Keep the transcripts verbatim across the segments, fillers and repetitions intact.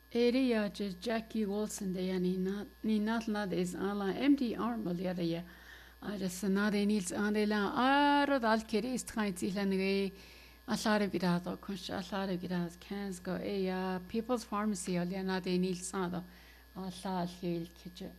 Area just Jackie Wilson de yani not ni not lad is ala empty arm al yada ya. Ara sanade nils andela ara dal kere ist kaints ilan ge alare virado kunsh alare virado cans go e ya People's Pharmacy al yana de nils sada alla hil kitche.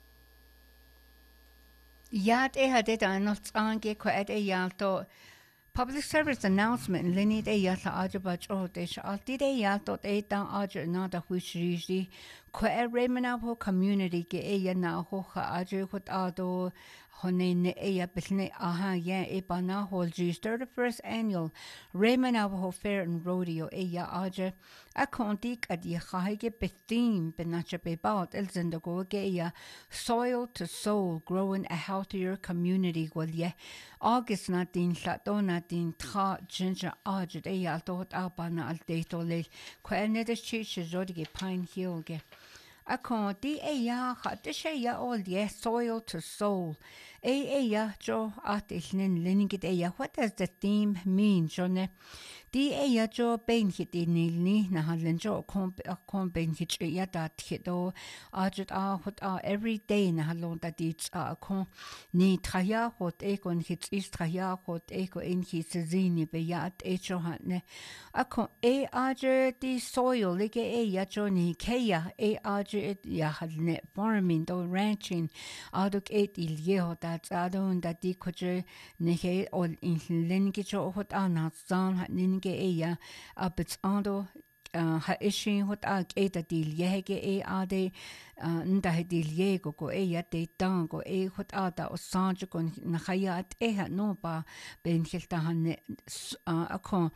Ja, det har det der noget ange ko at e yalto public service announcement lini de yalla ajabach oh de alti de yalto de ta aj na da huishri ko e remana ho community ke e ya na ho kha aj khot ado hone ne e ya bilne aha ya e bana holji thirty-first annual remana ho fair and rodeo e ya aj a kontik ad ye khage betim benacha be baut el zendago ge ya soil to soul growing a healthier community gwal ye August na din ladona din tra ginger ajud e ya tot abana al deto le ko ene de chi jodige Pine Hill ge a kon di e ya kha de she ya all ye soil to soul e e ya jo at ilnin linigit e ya what does the theme mean jone di e ya jo ben hit in ni na halen jo kom kom ben hit ya da thido ajut a hot a every day na halon da di a kon ni traya hot e kon hit is traya hot e ko in hit zini be ya e jo hatne a kon e aje di soil like e ya jo ni ke ya e aje it ya halne farming do ranching aduk et il ye hot da adon da di ko je ne he ol in len ki jo hot ana zan hat nin ge e ya abits ando ha ishin hot a e da dil ye ge e ade nda he dil ye go go e ya te tang go e hot a da o sanj go na khayat e ha no ba ben hilta han a ko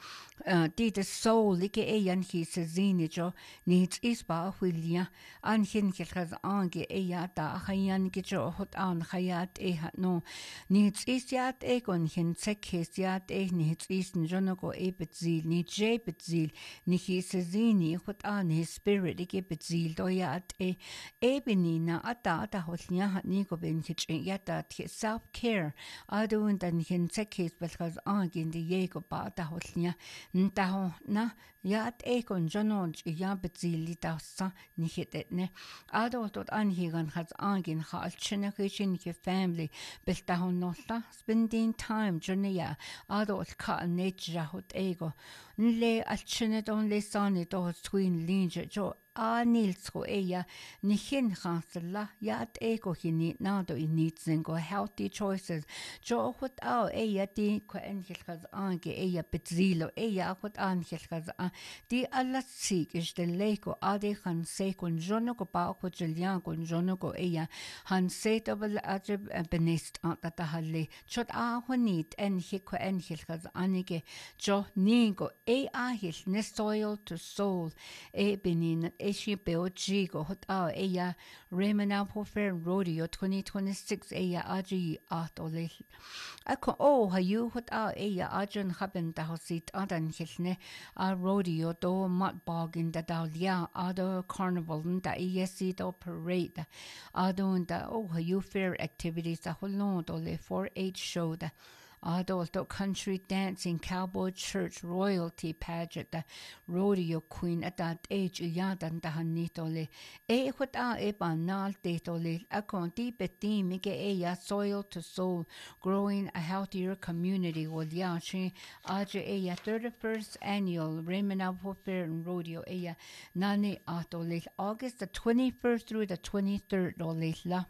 di the soul like e yan hi se zini jo needs is ba hwilia an hin khaz ange e ya da khayan ge jo hot an khayat e ha no needs is yat e gon hin sek hes yat e needs is no go e betzil ni je betzil ni hi se zini hot an his spirit ge betzil do yat e e benina ata ata holnya ha ni go ben hit ya da self care adu und dan hin sek hes belkhaz ange in de ye go ba da holnya nta na yat e gon jonon ya betzil da sa ni hit ne adu dot an hi gan khaz ange in khal chine khishin ke family bel da hon no la spending time journey adu ka nature hot ego nle al chine don le sani do twin linje jo a nilsko eya ni hin khansla yat ego hini na do initsen go healthy choices jo hot au eya di ko en khaz ange eya betzilo eya hot an khaz di alla sik is de leko ade khan se kon jono ko pa ko jelian kon jono ko eya han se double ajib benest at ta halle chot a honit en hiko en khaz anige jo ningo e a hil ne soil to soul e benin Eshi Beojigo hot a eya Remana Fair Rodeo twenty twenty-six eya aji atole. Ako oh ha you hot a eya ajan haben da hosit adan hilne a rodeo do mat bog in da dalia ado carnival da esi do parade ado da oh ha you fair activities da holon dole four H show da Adolto country dancing, cowboy church, royalty pageant, the rodeo queen at that age, yadan da hanitole. E hut a e banal detole, a conti beti mike e ya soil to soul, growing a healthier community with yashi, aje e ya thirty-first annual Remana Fair and Rodeo e ya nani atole, August the twenty-first through the twenty-third ole la.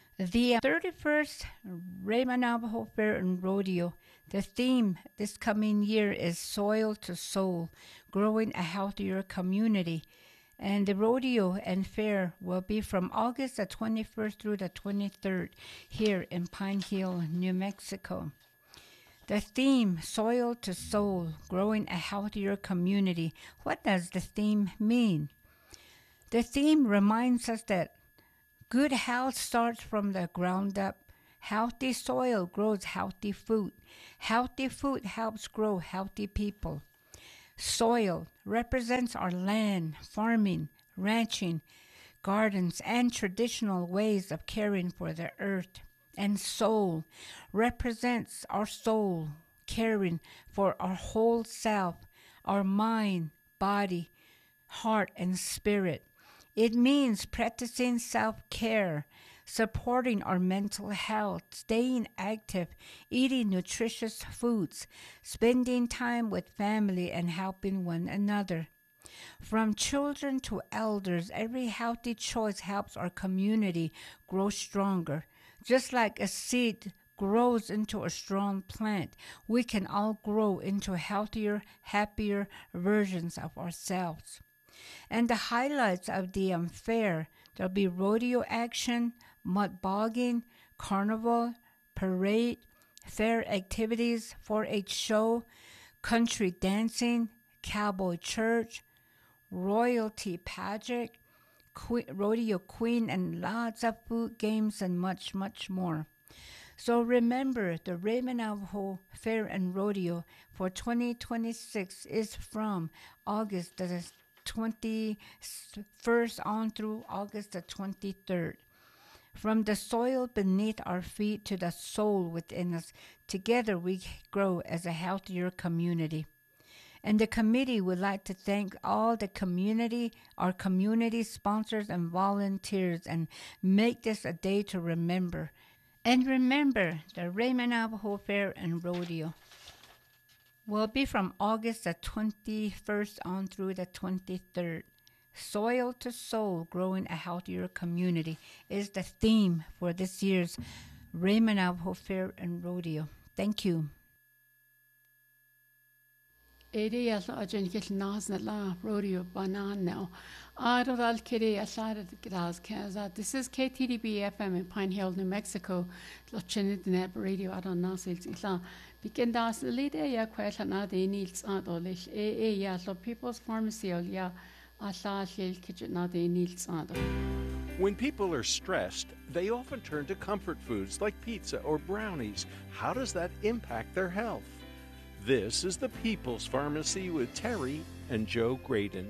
The thirty-first Raymond Fair and Rodeo, the theme this coming year is Soil to Soul, Growing a Healthier Community. And the rodeo and fair will be from August the twenty-first through the twenty-third here in Pine Hill, New Mexico. The theme, Soil to Soul, Growing a Healthier Community. What does the theme mean? The theme reminds us that good health starts from the ground up. Healthy soil grows healthy food. Healthy food helps grow healthy people. Soil represents our land, farming, ranching, gardens, and traditional ways of caring for the earth. And soul represents our soul, caring for our whole self, our mind, body, heart, and spirit. It means practicing self-care, supporting our mental health, staying active, eating nutritious foods, spending time with family, and helping one another. From children to elders, every healthy choice helps our community grow stronger. Just like a seed grows into a strong plant, we can all grow into healthier, happier versions of ourselves. And the highlights of the um, fair, there'll be rodeo action, mud bogging, carnival, parade, fair activities, four H show, country dancing, cowboy church, royalty pageant, que- rodeo queen, and lots of food, games, and much, much more. So remember, the Raymond Navajo Fair and Rodeo for twenty twenty-six is from August the twenty-first on through August the twenty-third. From the soil beneath our feet to the soul within us, together we grow as a healthier community. And the committee would like to thank all the community, our community sponsors and volunteers, and make this a day to remember. And remember, the Raymond Navajo Fair and Rodeo will be from August the twenty-first on through the twenty-third. Soil to Soul, Growing a Healthier Community is the theme for this year's Raymond Navajo Fair and Rodeo. Thank you. Edi alla ajen kil nasna la rodeo banan now. Adoral kiri asada gras kaza. This is K T D B F M in Pine Hill, New Mexico. Lochenit neb radio adon nasils ila. Begin das lead ya kwela na de nils adolish e e ya lo People's Pharmacy ol ya ala shil kitchen na de nils ado. When people are stressed, they often turn to comfort foods like pizza or brownies. How does that impact their health? This is the People's Pharmacy with Terry and Joe Graydon.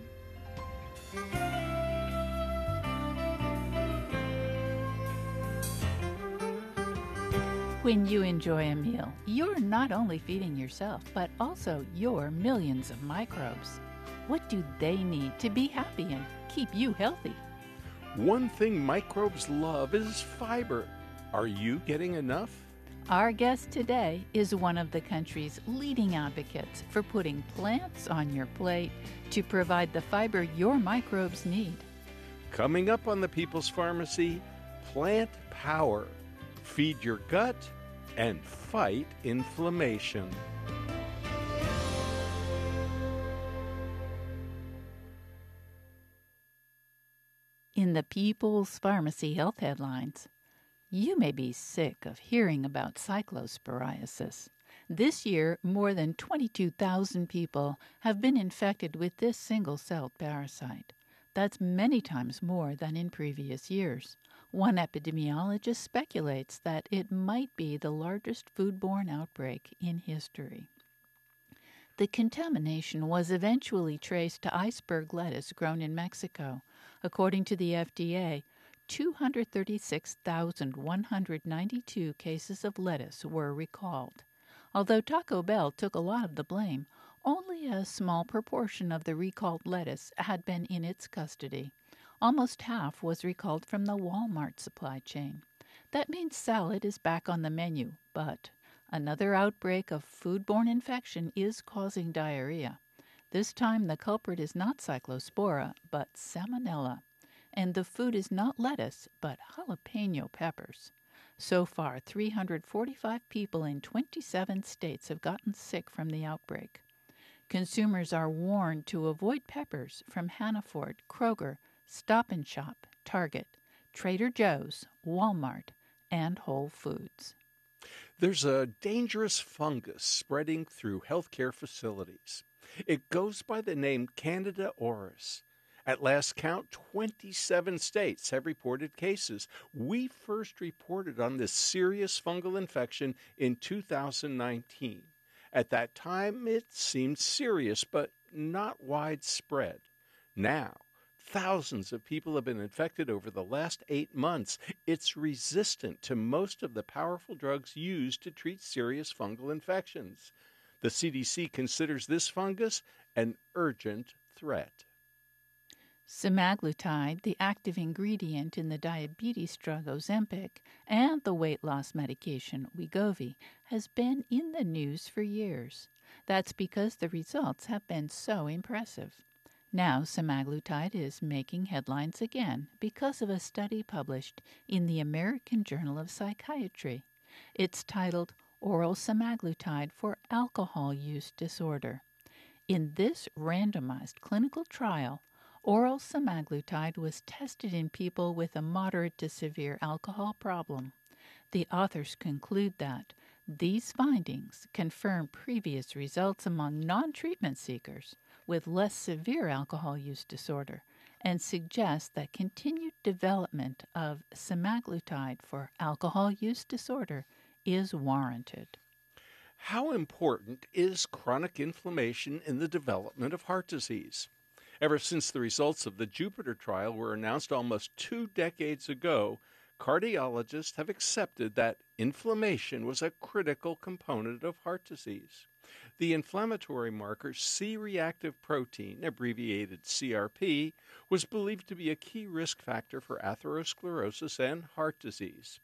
When you enjoy a meal, you're not only feeding yourself, but also your millions of microbes. What do they need to be happy and keep you healthy? One thing microbes love is fiber. Are you getting enough? Our guest today is one of the country's leading advocates for putting plants on your plate to provide the fiber your microbes need. Coming up on the People's Pharmacy, Plant Power. Feed your gut and fight inflammation. In the People's Pharmacy Health Headlines, you may be sick of hearing about cyclosporiasis. This year, more than twenty-two thousand people have been infected with this single-celled parasite. That's many times more than in previous years. One epidemiologist speculates that it might be the largest foodborne outbreak in history. The contamination was eventually traced to iceberg lettuce grown in Mexico. According to the F D A, two hundred thirty-six thousand one hundred ninety-two cases of lettuce were recalled. Although Taco Bell took a lot of the blame, only a small proportion of the recalled lettuce had been in its custody. Almost half was recalled from the Walmart supply chain. That means salad is back on the menu, but another outbreak of foodborne infection is causing diarrhea. This time the culprit is not Cyclospora, but Salmonella. And the food is not lettuce, but jalapeno peppers. So far, three hundred forty-five people in twenty-seven states have gotten sick from the outbreak. Consumers are warned to avoid peppers from Hannaford, Kroger, Stop and Shop, Target, Trader Joe's, Walmart, and Whole Foods. There's a dangerous fungus spreading through healthcare facilities. It goes by the name Candida auris. At last count, twenty-seven states have reported cases. We first reported on this serious fungal infection in two thousand nineteen. At that time, it seemed serious, but not widespread. Now, thousands of people have been infected over the last eight months. It's resistant to most of the powerful drugs used to treat serious fungal infections. The C D C considers this fungus an urgent threat. Semaglutide, the active ingredient in the diabetes drug Ozempic, and the weight loss medication Wegovy, has been in the news for years. That's because the results have been so impressive. Now semaglutide is making headlines again because of a study published in the American Journal of Psychiatry. It's titled Oral Semaglutide for Alcohol Use Disorder. In this randomized clinical trial, oral semaglutide was tested in people with a moderate to severe alcohol problem. The authors conclude that these findings confirm previous results among non-treatment seekers with less severe alcohol use disorder and suggest that continued development of semaglutide for alcohol use disorder is warranted. How important is chronic inflammation in the development of heart disease? Ever since the results of the Jupiter trial were announced almost two decades ago, cardiologists have accepted that inflammation was a critical component of heart disease. The inflammatory marker C-reactive protein, abbreviated C R P, was believed to be a key risk factor for atherosclerosis and heart disease.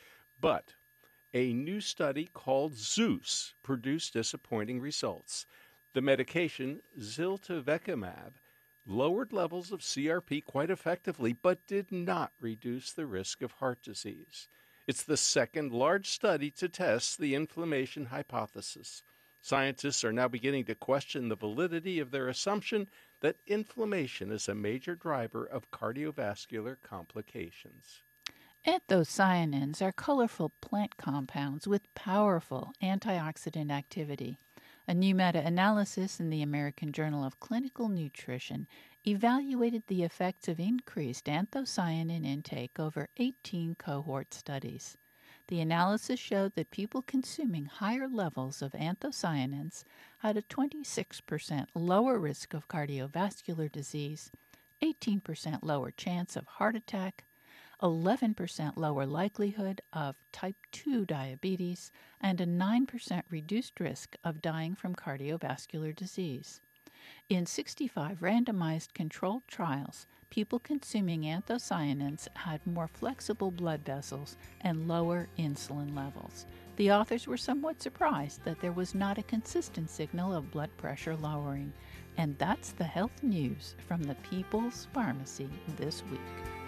But a new study called ZEUS produced disappointing results. The medication ziltivekimab lowered levels of C R P quite effectively, but did not reduce the risk of heart disease. It's the second large study to test the inflammation hypothesis. Scientists are now beginning to question the validity of their assumption that inflammation is a major driver of cardiovascular complications. Anthocyanins are colorful plant compounds with powerful antioxidant activity. A new meta-analysis in the American Journal of Clinical Nutrition evaluated the effects of increased anthocyanin intake over eighteen cohort studies. The analysis showed that people consuming higher levels of anthocyanins had a twenty-six percent lower risk of cardiovascular disease, eighteen percent lower chance of heart attack, eleven percent lower likelihood of type two diabetes, and a nine percent reduced risk of dying from cardiovascular disease. In sixty-five randomized controlled trials, people consuming anthocyanins had more flexible blood vessels and lower insulin levels. The authors were somewhat surprised that there was not a consistent signal of blood pressure lowering. And that's the health news from the People's Pharmacy this week.